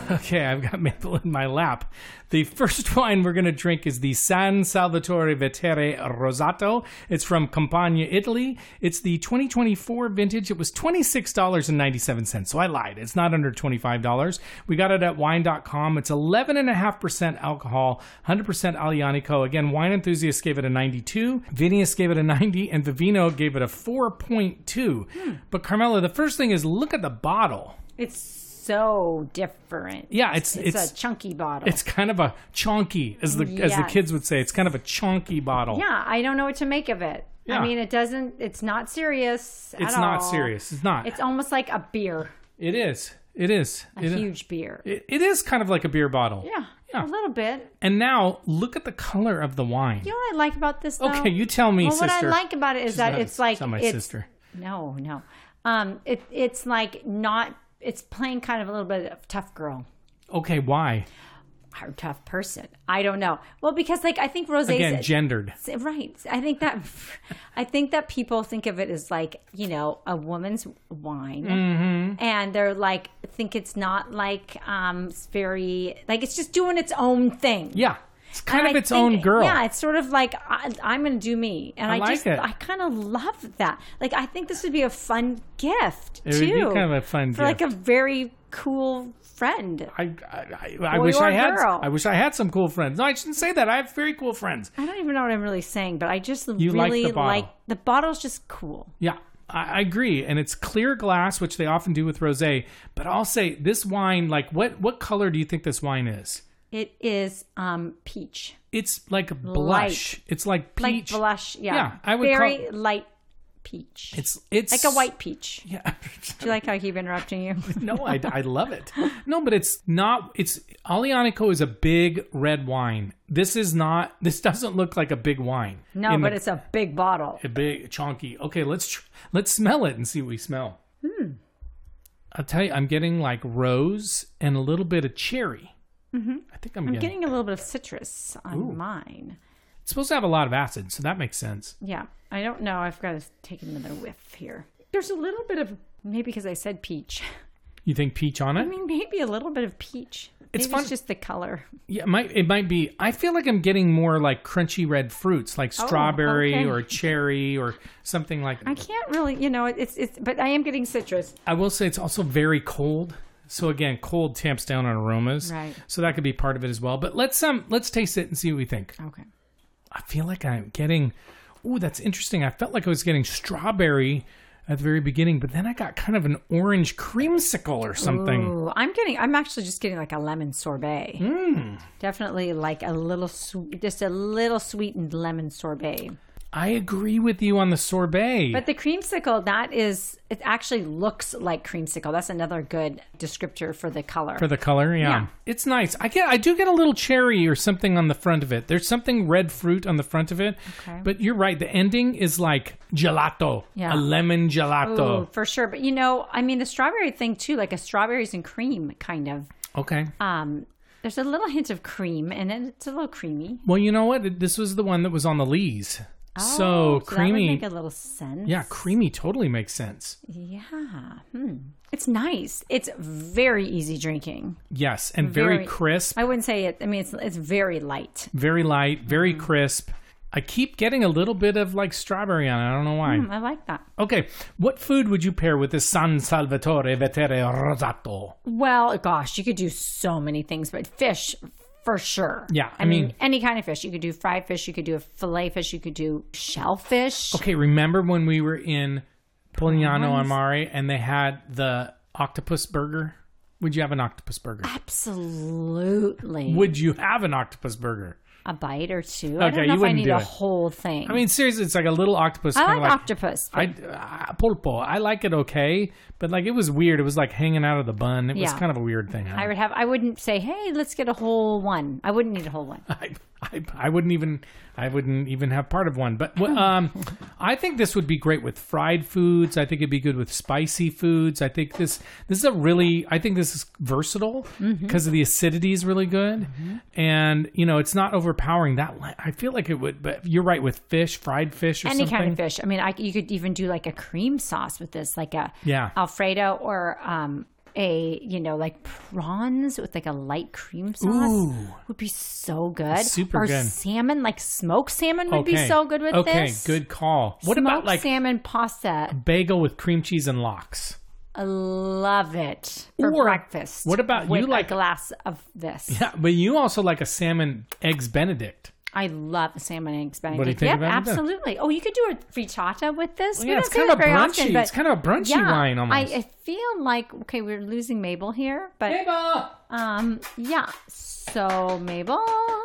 Okay, I've got maple in my lap. The first wine we're going to drink is the San Salvatore Vetere Rosato. It's from Campania, Italy. It's the 2024 vintage. It was $26.97, so I lied. It's not under $25. We got it at wine.com. It's 11.5% alcohol, 100% Aglianico. Again, wine enthusiasts gave it a 92, Vinius gave it a 90, and Vivino gave it a 4.2. But Carmela, the first thing is look at the bottle. It's so different. Yeah, it's a chunky bottle. It's kind of a chonky, as the kids would say. It's kind of a chonky bottle. Yeah, I don't know what to make of it. Yeah. I mean, it's not serious It's at not all. serious. It's not. It's almost like a beer. It is. It is. A huge beer. It is kind of like a beer bottle. Yeah, a little bit. And now, look at the color of the wine. You know what I like about this, though? Okay, you tell me, sister. What I like about it is that it's like... It's not my sister. No. It's like not... It's playing kind of a little bit of tough girl. Okay, why? Or tough person. I don't know. Well, because like I think rosé... Again, gendered. Right. I think that people think of it as like, you know, a woman's wine. Mm-hmm. And they're like, think it's not like, it's very... Like, it's just doing its own thing. Yeah. It's kind of its own girl. Yeah, it's sort of like, I'm going to do me. And I like it. I kind of love that. Like, I think this would be a fun gift, It too. would be kind of a fun gift. For like a very cool friend. I wish I had. Girl. I wish I had some cool friends. No, I shouldn't say that. I have very cool friends. I don't even know what I'm really saying, but I just You really like the bottle's just cool. Yeah. I agree, and it's clear glass, which they often do with rosé. But I'll say this wine, like, what color do you think this wine is? It is peach. It's like blush. Light. It's like peach. Like blush, yeah. Yeah, I would very light peach. It's like a white peach. Yeah. Do you like how I keep interrupting you? No, I love it. No, but it's not. It's Aglianico is a big red wine. This is not. This doesn't look like a big wine. No, but it's a big bottle. A big chunky. Okay, let's smell it and see what we smell. I'll tell you, I'm getting like rose and a little bit of cherry. Mm-hmm. I think I'm getting a little bit of citrus on mine. It's supposed to have a lot of acid, so that makes sense. Yeah. I don't know. I've got to take another whiff here. There's a little bit of, maybe because I said peach. You think peach on it? I mean, maybe a little bit of peach. It's maybe fun. It's just the color. Yeah, it might be. I feel like I'm getting more like crunchy red fruits, like strawberry or cherry or something like that. I can't really, it's but I am getting citrus. I will say it's also very cold. So again, cold tamps down on aromas. Right. So that could be part of it as well. But let's taste it and see what we think. Okay. I feel like I'm getting... Ooh, that's interesting. I felt like I was getting strawberry at the very beginning, but then I got kind of an orange creamsicle or something. Ooh, I'm actually just getting like a lemon sorbet. Definitely like just a little sweetened lemon sorbet. I agree with you on the sorbet. But the creamsicle, it actually looks like creamsicle. That's another good descriptor for the color. For the color, yeah. It's nice. I do get a little cherry or something on the front of it. There's something red fruit on the front of it. Okay. But you're right. The ending is like gelato. Yeah. A lemon gelato. Ooh, for sure. But the strawberry thing too, like a strawberries and cream kind of. Okay. There's a little hint of cream and it's a little creamy. Well, you know what? This was the one that was on the Lees. So creamy. That would make a little sense. Yeah, creamy totally makes sense. Yeah. It's nice. It's very easy drinking. Yes, and very crisp. I wouldn't say it. I mean, it's very light. Very light, very crisp. I keep getting a little bit of like strawberry on it. I don't know why. I like that. Okay, what food would you pair with this San Salvatore Vetere Rosato? Well, gosh, you could do so many things, but fish for sure. Yeah, I mean, any kind of fish. You could do fried fish. You could do a fillet fish. You could do shellfish. Okay, remember when we were in Polignano a Mare and they had the octopus burger? Would you have an octopus burger? Absolutely. Would you have an octopus burger? A bite or two. Okay, I don't know you if I wouldn't need do a it. whole thing. I mean, seriously, it's like a little octopus. I kinda like octopus. Pulpo. I like it okay, but like it was weird. It was like hanging out of the bun. It was kind of a weird thing. I wouldn't say, hey, let's get a whole one. I wouldn't need a whole one. I wouldn't even have part of one. But I think this would be great with fried foods. I think it'd be good with spicy foods. I think this is I think this is versatile because of the acidity is really good, and it's not overpowering. I feel like it would. But you're right with fish, fried fish, or any something. kind of fish. I mean, you could even do like a cream sauce with this, like a Alfredo or like prawns with like a light cream sauce would be so good. Super or good. Salmon, like smoked salmon would be so good with this. Okay, good call. What Smoked about like salmon pasta? bagel with cream cheese and lox? I love it for Or breakfast. what about with you like a glass of this? Yeah, but you also like a salmon eggs Benedict. I love the salmon eggs Benedict. What do you think yep, about it? absolutely. Oh, you could do a frittata with this. Well, We yeah, don't it's do kind it of very brunchy. often, but It's kind of a brunchy wine almost. I feel like we're losing Mabel here, but Mabel! yeah. So Mabel,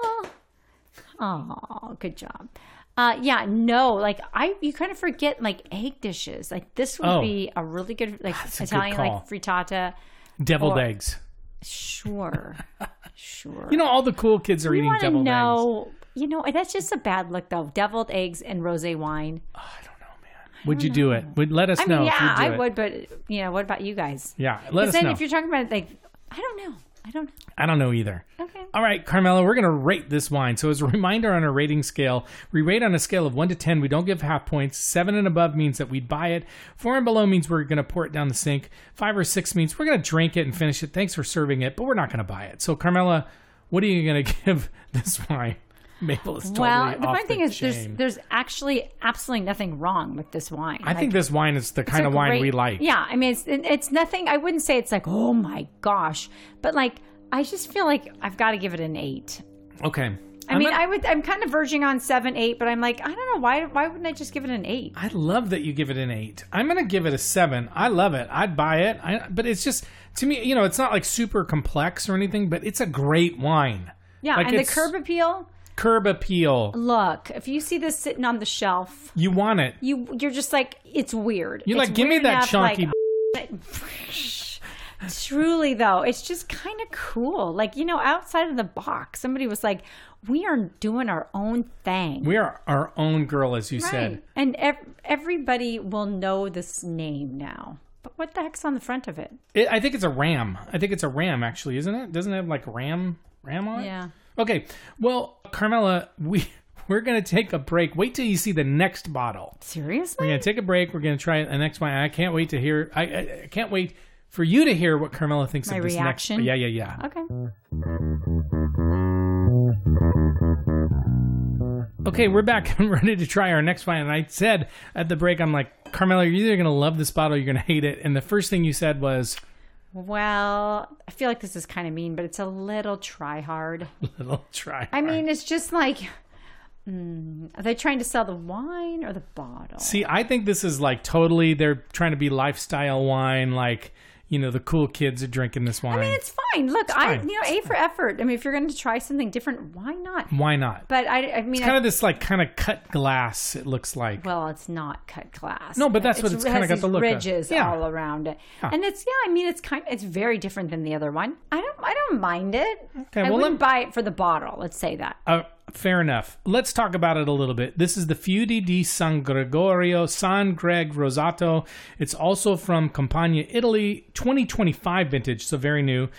oh, good job. Yeah, no, like you kind of forget like egg dishes. Like this would be a really good like That's a good Italian call. like frittata. Deviled eggs. Sure. You know, all the cool kids are We eating want to deviled eggs. know. You know, that's just a bad look though. Deviled eggs and rosé wine. I don't know, man. Would you do it? Let us I know mean, if yeah, you'd do I it. would, but what about you guys? Yeah, let us then know. if you're talking about like, I don't know. I don't know either. Okay. All right, Carmela, we're going to rate this wine. So as a reminder on our rating scale, we rate on a scale of 1 to 10. We don't give half points. 7 and above means that we'd buy it. 4 and below means we're going to pour it down the sink. 5 or 6 means we're going to drink it and finish it. Thanks for serving it, but we're not going to buy it. So Carmela, what are you going to give this wine? Mabel is totally Well, the off funny thing is, chain. there's actually absolutely nothing wrong with this wine. I think this wine is the kind of wine we like. Yeah, I mean, it's nothing. I wouldn't say it's like, oh my gosh, but like, I just feel like I've got to give it an 8. Okay. I'm kind of verging on 7, 8, but I'm like, I don't know why wouldn't I just give it an 8? I love that you give it an 8. I'm going to give it a 7. I love it. I'd buy it. But it's just, to me, you know, it's not like super complex or anything, but it's a great wine. Yeah, like and the curb appeal. Curb appeal. Look, if you see this sitting on the shelf, You want it. you're just like, it's weird. You're It's like, give me weird that enough, chunky. like, truly though, it's just kind of cool. Like, you know, outside of the box, somebody was like, we are doing our own thing. We are our own girl, as you said. And everybody will know this name now. But what the heck's on the front of it? I think it's a ram. I think it's a ram, actually, isn't it? Doesn't it have like ram on it? Yeah. Okay. Well, Carmela, we're going to take a break. Wait till you see the next bottle. Seriously? We're going to take a break. We're going to try the next one. I can't wait to hear. I can't wait for you to hear what Carmela thinks My of this reaction? next. Yeah. Okay. Okay, we're back and ready to try our next wine. And I said at the break, I'm like, Carmela, you're either going to love this bottle or you're going to hate it. And the first thing you said was, Well, I feel like this is kind of mean, but it's a little try hard. little try. I mean, it's just like, are they trying to sell the wine or the bottle? See, I think this is like totally, they're trying to be lifestyle wine, like, you know, the cool kids are drinking this wine. I mean, it's fine. Look, fine. A for effort. I mean, if you're going to try something different, why not? Why not? But I mean, It's kind of this like kind of cut glass, it looks like. well, it's not cut glass. No, but that's what it's it kinda has got these the look of. ridges Yeah. all around it, Yeah. and it's I mean, it's very different than the other one. I don't mind it. Okay, I well, wouldn't buy it for the bottle. Let's say that. Fair enough. Let's talk about it a little bit. This is the Fiudi di San Gregorio San Greg Rosato. It's also from Campania, Italy, 2025 vintage, so very new.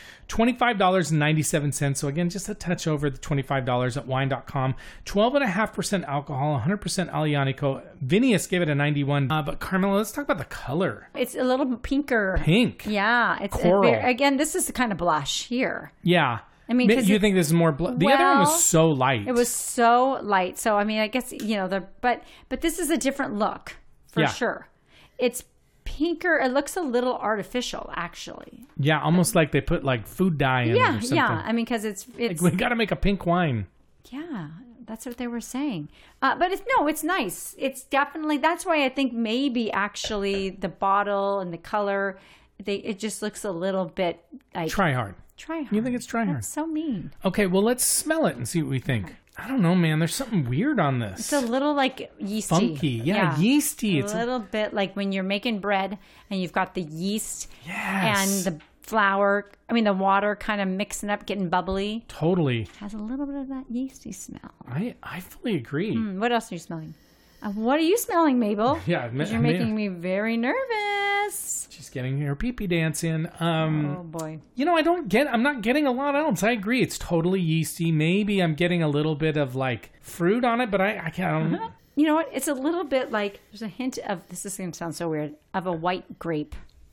$25.97. So again, just a touch over the $25 at wine.com. 12.5% alcohol, 100% Aglianico. Vinius gave it a 91. But Carmela, let's talk about the color. It's a little pinker. Pink. Yeah, it's Coral. again. This is the kind of blush here. Yeah. I mean, 'cause you it- think this is more the other one Well, was so light. It was so light. So I mean, I guess but this is a different look for Yeah. sure. It's pinker. It looks a little artificial, actually. Yeah, almost like they put like food dye in it or something. Yeah. I mean, because it's Like, we got to make a pink wine. yeah. That's what they were saying. But it's nice. It's definitely that's why I think maybe actually the bottle and the color, it just looks a little bit like Try hard. try hard. You think it's try hard? That's so mean. Okay, well, let's smell it and see what we think. I don't know, man. There's something weird on this. It's a little like yeasty. Funky. Yeah, yeasty. A little bit like when you're making bread and you've got the yeast Yes. and the flour, the water kind of mixing up, getting bubbly. Totally. Has a little bit of that yeasty smell. I fully agree. What else are you smelling? What are you smelling, Mabel? Yeah, 'Cause you're making me very nervous. She's getting her pee-pee dance in. Oh boy. You know, I'm not getting a lot else. I agree. It's totally yeasty. Maybe I'm getting a little bit of like fruit on it, but I can't. You know what? It's a little bit like there's a hint of this is going to sound so weird of a white grape.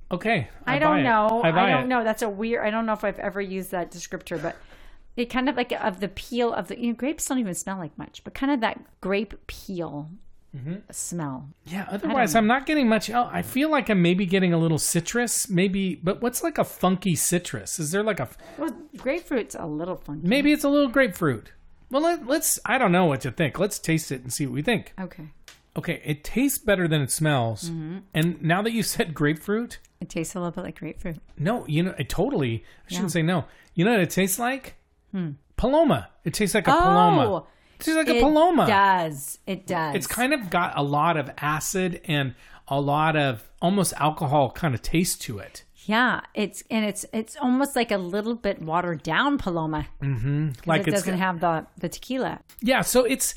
Okay. I don't know. I buy I don't it. know. That's a weird. I don't know if I've ever used that descriptor, but it kind of like of the peel of the grapes don't even smell like much, but kind of that grape peel smell. Yeah, otherwise I'm not getting much. I feel like I'm maybe getting a little citrus, maybe, but what's like a funky citrus? Is there like a, Well, grapefruit's a little funky. maybe it's a little grapefruit. Well, let's, I don't know what to think. Let's taste it and see what we think. Okay. Okay, it tastes better than it smells. And now that you said grapefruit, It tastes a little bit like grapefruit. no, I shouldn't say no. You know what it tastes like? Paloma. It tastes like a paloma. It tastes like a paloma. It does. It's kind of got a lot of acid and a lot of almost alcohol kind of taste to it. Yeah, it's almost like a little bit watered down Paloma. Like It doesn't have the tequila. Yeah, so it's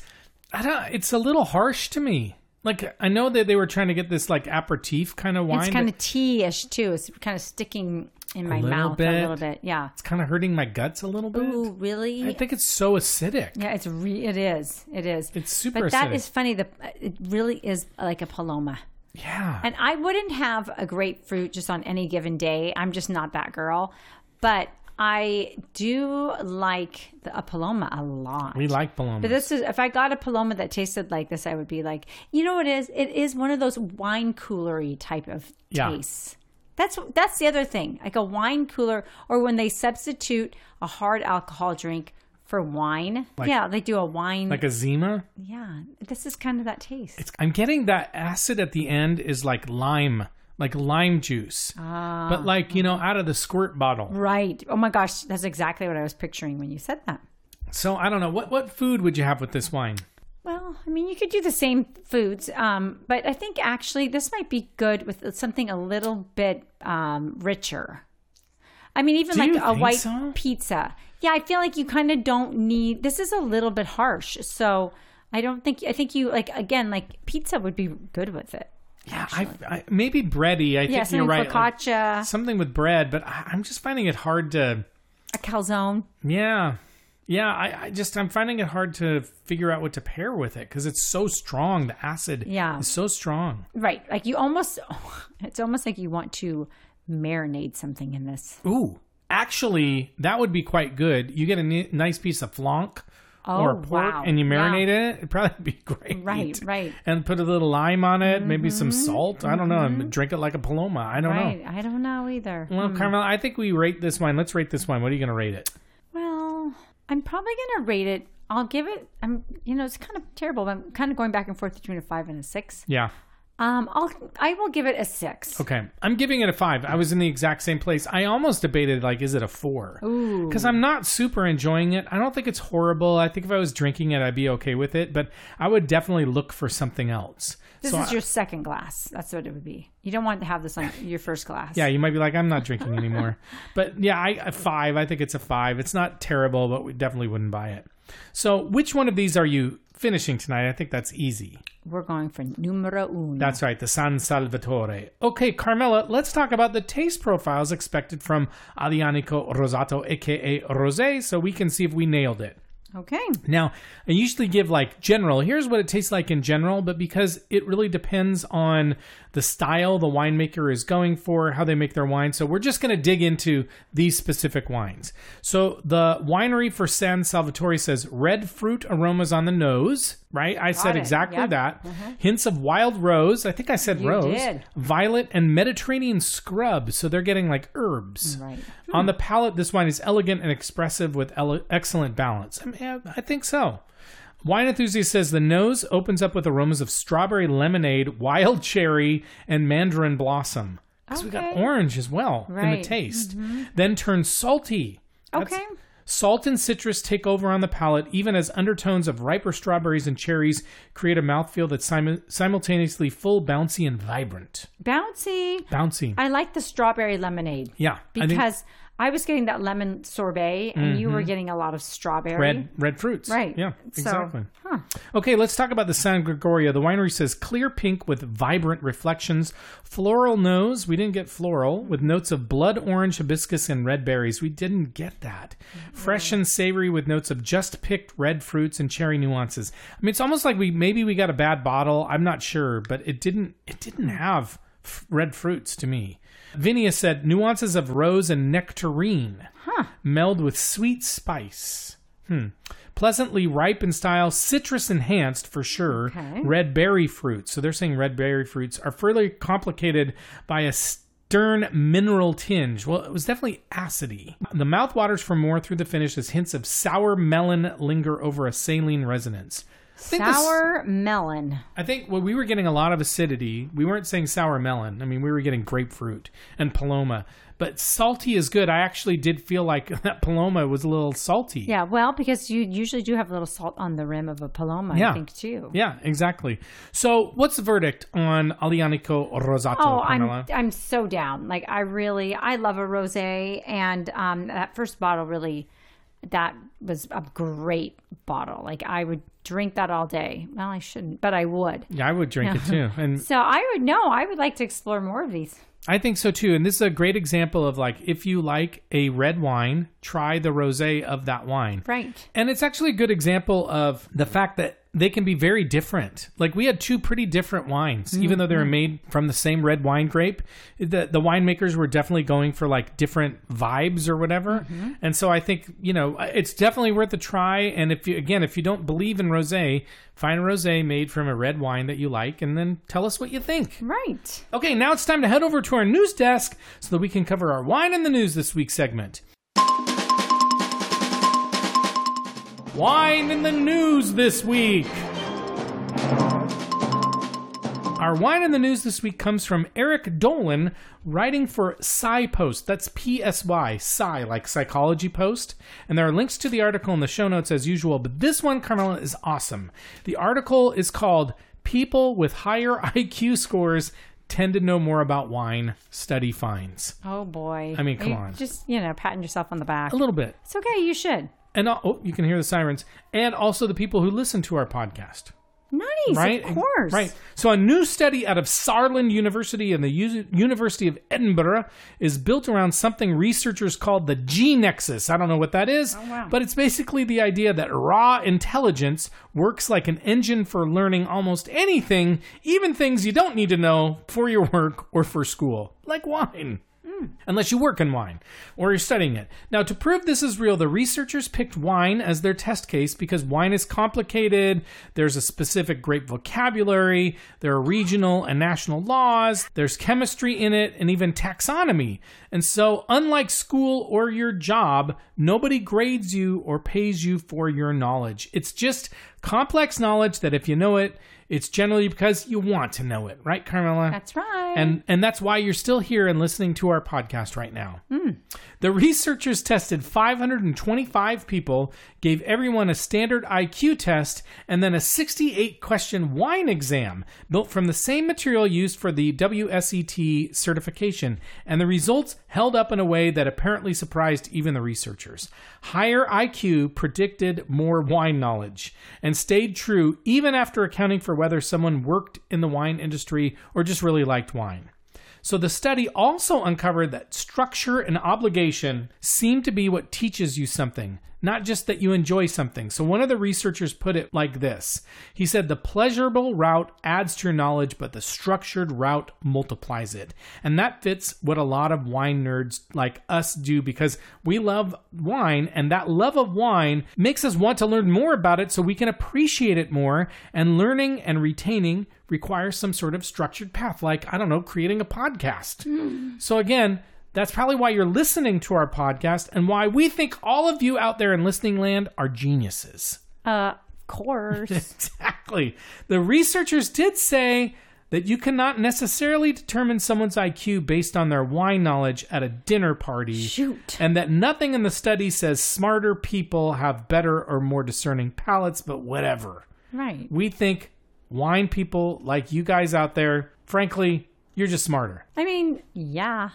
a little harsh to me. Like, I know that they were trying to get this like aperitif kind of wine. It's kind of tea-ish too. It's kind of sticking in my little mouth bit. a little bit. Yeah. It's kind of hurting my guts a little bit. Ooh, really? I think it's so acidic. Yeah, it is. It is. It's super But that acidic. is funny. It really is like a Paloma. Yeah. And I wouldn't have a grapefruit just on any given day. I'm just not that girl. But I do like a Paloma a lot. We like Paloma. But this is, if I got a Paloma that tasted like this, I would be like, you know what it is? It is one of those wine coolery type of Yeah. tastes. That's the other thing. Like a wine cooler, or when they substitute a hard alcohol drink for wine. Yeah, they do a wine. Like a Zima. Yeah, this is kind of that taste. I'm getting that acid at the end is like lime juice. But like, out of the squirt bottle. Right. Oh my gosh, that's exactly what I was picturing when you said that. So I don't know. What food would you have with this wine? Well, I mean, you could do the same foods, but I think actually this might be good with something a little bit richer. I mean, even Do like you a think white so? pizza. Yeah, I feel like you kind of don't need. This is a little bit harsh, so I think you like pizza would be good with it. Yeah, I maybe bready. I think you're something right. focaccia, Something with bread, but I'm just finding it hard to. a calzone. Yeah. I'm finding it hard to figure out what to pair with it because it's so strong. The acid is so strong. Right. Like it's almost like you want to marinate something in this. Ooh, actually, that would be quite good. You get a nice piece of flanc or pork and you marinate it. It'd probably be great. Right. And put a little lime on it, maybe some salt. I don't know. And drink it like a Paloma. I don't know. I don't know either. Well, Carmela, I think we rate this wine. Let's rate this wine. What are you going to rate it? Well, I'm probably going to rate it. I'll give it, it's kind of terrible, but I'm kind of going back and forth between a 5 and a 6. Yeah. I will give it a 6. Okay. I'm giving it a 5. I was in the exact same place. I almost debated, is it a 4? Ooh. Because I'm not super enjoying it. I don't think it's horrible. I think if I was drinking it, I'd be okay with it. But I would definitely look for something else. This is your second glass. That's what it would be. You don't want to have this on your first glass. Yeah, you might be like, I'm not drinking anymore. But yeah, a 5. I think it's a 5. It's not terrible, but we definitely wouldn't buy it. So which one of these are you finishing tonight? I think that's easy. We're going for numero uno. That's right, the San Salvatore. Okay, Carmela, let's talk about the taste profiles expected from Aglianico Rosato, a.k.a. Rosé, so we can see if we nailed it. Okay. Now, I usually give general. Here's what it tastes like in general, but because it really depends on the style the winemaker is going for, how they make their wine. So we're just going to dig into these specific wines. So the winery for San Salvatore says red fruit aromas on the nose, right? I said exactly that. Hints of wild rose. I think I said You rose. did. Violet and Mediterranean scrub. So they're getting herbs. Right. On the palate, this wine is elegant and expressive with excellent balance. I think so. Wine Enthusiast says the nose opens up with aromas of strawberry lemonade, wild cherry, and mandarin blossom. Because we got orange as well in the taste. Then turns salty. Okay. Salt and citrus take over on the palate, even as undertones of riper strawberries and cherries create a mouthfeel that's simultaneously full, bouncy, and vibrant. Bouncy. I like the strawberry lemonade. Yeah. Because I was getting that lemon sorbet, and you were getting a lot of strawberry. Red fruits. Right. Yeah, exactly. So, Okay, let's talk about the San Gregorio. The winery says clear pink with vibrant reflections. Floral nose. We didn't get floral. With notes of blood orange, hibiscus, and red berries. We didn't get that. Fresh and savory with notes of just picked red fruits and cherry nuances. I mean, it's almost like we got a bad bottle. I'm not sure, but it didn't have red fruits to me. Vinia said, nuances of rose and nectarine meld with sweet spice. Pleasantly ripe in style, citrus enhanced for sure. Okay. Red berry fruits. So they're saying red berry fruits are further complicated by a stern mineral tinge. Well, it was definitely acidy. The mouth waters for more through the finish as hints of sour melon linger over a saline resonance. Sour melon. I think we were getting a lot of acidity. We weren't saying sour melon. I mean, we were getting grapefruit and Paloma. But salty is good. I actually did feel like that Paloma was a little salty. Yeah, well, because you usually do have a little salt on the rim of a Paloma, I think, too. Yeah, exactly. So what's the verdict on Aglianico Rosato, Carmela? I'm so down. Like, I love a rosé, and that first bottle really, that was a great bottle. Like, I would drink that all day. Well, I shouldn't, but I would. Yeah, I would drink it too. And so I would like to explore more of these. I think so too. And this is a great example of like, if you like a red wine, try the rosé of that wine. Right. And it's actually a good example of the fact that they can be very different. Like we had two pretty different wines, even though they were made from the same red wine grape. The winemakers were definitely going for like different vibes or whatever. And so I think, it's definitely worth a try. And if you don't believe in rosé, find a rosé made from a red wine that you like and then tell us what you think. Right. Okay, now it's time to head over to our news desk so that we can cover our Wine in the News this week segment. Wine in the News this week. Our Wine in the News this week comes from Eric Dolan, writing for PsyPost. That's P-S-Y, Psy, like Psychology Post. And there are links to the article in the show notes as usual, but this one, Carmela, is awesome. The article is called People with Higher IQ Scores Tend to Know More About Wine, Study Finds. Oh, boy. I mean, come on. Just, patting yourself on the back. A little bit. It's okay. You should. And you can hear the sirens. And also the people who listen to our podcast. Nice, right? Of course. Right. So a new study out of Saarland University and the University of Edinburgh is built around something researchers called the G-nexus. I don't know what that is, but it's basically the idea that raw intelligence works like an engine for learning almost anything, even things you don't need to know for your work or for school, like wine. Unless you work in wine or you're studying it. Now, to prove this is real, the researchers picked wine as their test case because wine is complicated. There's a specific grape vocabulary. There are regional and national laws. There's chemistry in it and even taxonomy. And so, unlike school or your job, nobody grades you or pays you for your knowledge. It's just complex knowledge that if you know it, it's generally because you want to know it. Right, Carmela? That's right. And that's why you're still here and listening to our podcast right now. The researchers tested 525 people, gave everyone a standard IQ test, and then a 68-question wine exam built from the same material used for the WSET certification. And the results held up in a way that apparently surprised even the researchers. Higher IQ predicted more wine knowledge and stayed true even after accounting for whether someone worked in the wine industry or just really liked wine. So the study also uncovered that structure and obligation seem to be what teaches you something, not just that you enjoy something. So one of the researchers put it like this. He said, the pleasurable route adds to your knowledge, but the structured route multiplies it. And that fits what a lot of wine nerds like us do because we love wine, and that love of wine makes us want to learn more about it so we can appreciate it more. And learning and retaining requires some sort of structured path, like, creating a podcast. So again, that's probably why you're listening to our podcast and why we think all of you out there in listening land are geniuses. Of course. Exactly. The researchers did say that you cannot necessarily determine someone's IQ based on their wine knowledge at a dinner party. Shoot. And that nothing in the study says smarter people have better or more discerning palates, but whatever. Right. We think wine people like you guys out there, frankly, you're just smarter. I mean, yeah.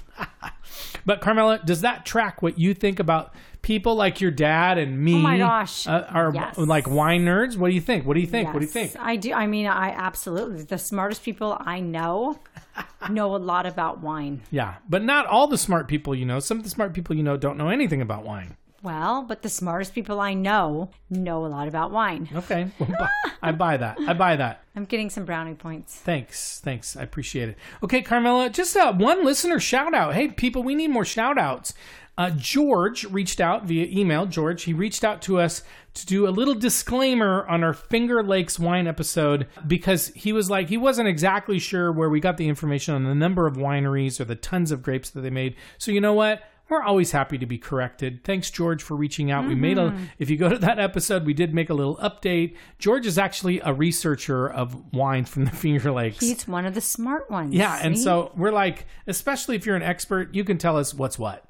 But Carmela, does that track what you think about people like your dad and me? Oh my gosh. Are yes. like wine nerds? What do you think? What do you think? Yes, What do you think? I do. I mean, I absolutely. The smartest people I know a lot about wine. Yeah, but not all the smart people you know. Some of the smart people you know don't know anything about wine. Well, but the smartest people I know a lot about wine. Okay. Well, I buy that. I'm getting some brownie points. Thanks. I appreciate it. Okay, Carmela, just one listener shout out. Hey, people, we need more shout outs. George reached out via email. George, he reached out to us to do a little disclaimer on our Finger Lakes wine episode because he was like, he wasn't exactly sure where we got the information on the number of wineries or the tons of grapes that they made. So you know what? We're always happy to be corrected. Thanks, George, for reaching out. We made if you go to that episode, we did make a little update. George is actually a researcher of wine from the Finger Lakes. He's one of the smart ones. Yeah, and so we're like, especially if you're an expert, you can tell us what's what.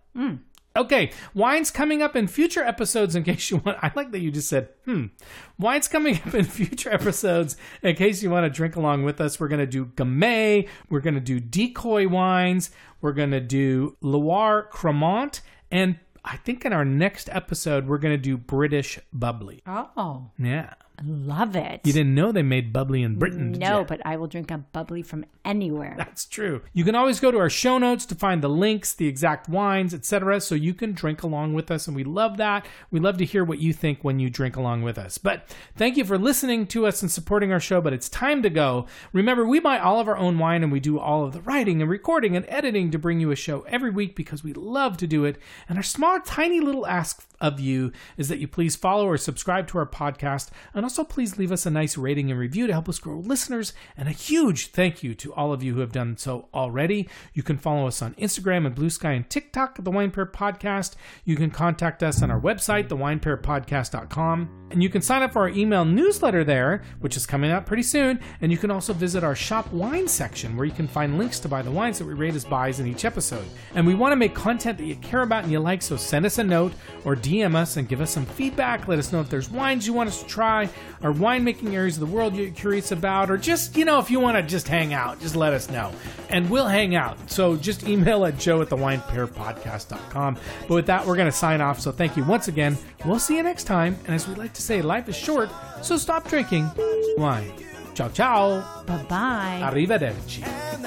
Okay, wines coming up in future episodes in case you want. I like that you just said, Wines coming up in future episodes in case you want to drink along with us. We're going to do Gamay. We're going to do Decoy wines. We're going to do Loire Cremant. And I think in our next episode, we're going to do British Bubbly. Oh. Yeah. Love it. You didn't know they made bubbly in Britain, did No, you? but I will drink a bubbly from anywhere. That's true. You can always go to our show notes to find the links, the exact wines, etc., so you can drink along with us, and we love that. We love to hear what you think when you drink along with us. But thank you for listening to us and supporting our show, but it's time to go. Remember, we buy all of our own wine, and we do all of the writing and recording and editing to bring you a show every week because we love to do it. And our small, tiny little ask of you is that you please follow or subscribe to our podcast, and also please leave us a nice rating and review to help us grow listeners. And a huge thank you to all of you who have done so already. You can follow us on Instagram and Blue Sky and TikTok at The Wine Pair Podcast. You can contact us on our website, thewinepairpodcast.com. And you can sign up for our email newsletter there, which is coming out pretty soon. And you can also visit our shop wine section where you can find links to buy the wines that we rate as buys in each episode. And we want to make content that you care about and you like, so send us a note or DM us and give us some feedback. Let us know if there's wines you want us to try, or winemaking areas of the world you're curious about, or just, if you want to just hang out, just let us know. And we'll hang out. So just email at joe@thewinepairpodcast.com. But with that, we're going to sign off. So thank you once again. We'll see you next time. And as we like to say, life is short, so stop drinking wine. Ciao, ciao. Bye-bye. Arrivederci.